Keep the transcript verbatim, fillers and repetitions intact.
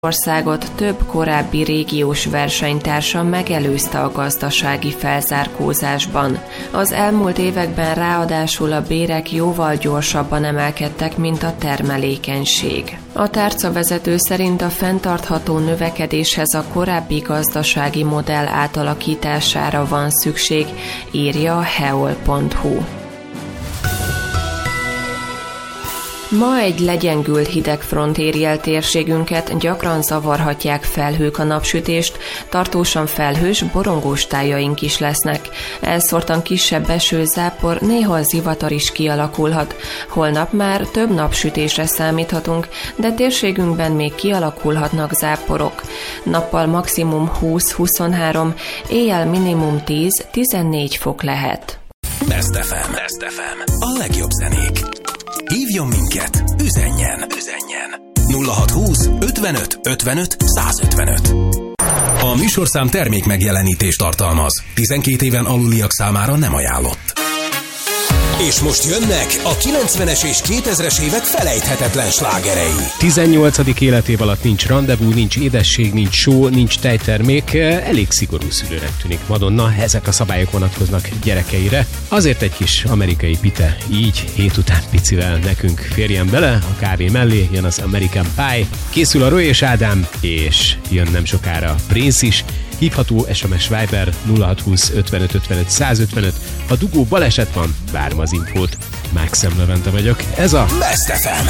Országot több korábbi régiós versenytársa megelőzte a gazdasági felzárkózásban. Az elmúlt években ráadásul a bérek jóval gyorsabban emelkedtek, mint a termelékenység. A tárcavezető szerint a fenntartható növekedéshez a korábbi gazdasági modell átalakítására van szükség, írja a heol pont hu. Ma egy legyengült hidegfront éri el térségünket, gyakran zavarhatják felhők a napsütést, tartósan felhős, borongós tájaink is lesznek. Elszórtan kisebb eső, zápor, néha zivatar is kialakulhat. Holnap már több napsütésre számíthatunk, de térségünkben még kialakulhatnak záporok. Nappal maximum húsz-huszonhárom, éjjel minimum tíz-tizennégy fok lehet. Best ef em. Best ef em. A legjobb zenék. Hívjon minket, üzenjen, üzenjen. nulla hatszázhúsz ötvenöt ötvenöt százötvenöt. A műsorszám termék megjelenítést tartalmaz. tizenkét éven aluliak számára nem ajánlott. És most jönnek a kilencvenes és kétezres évek felejthetetlen slágerei. tizennyolcadik életév alatt nincs randevú, nincs édesség, nincs só, nincs tejtermék. Elég szigorú szülőnek tűnik Madonna. Ezek a szabályok vonatkoznak gyerekeire. Azért egy kis amerikai pite, így hét után picivel nekünk férjen bele. A kávé mellé jön az American Pie. Készül a Roy és Ádám, és jön nem sokára Prince is. Hívható es em es Viber nulla hatszázhúsz ötvenöt ötvenöt százötvenöt. Ha dugó baleset van, várom az infót. Mákszem Levente vagyok. Ez a Best ef em.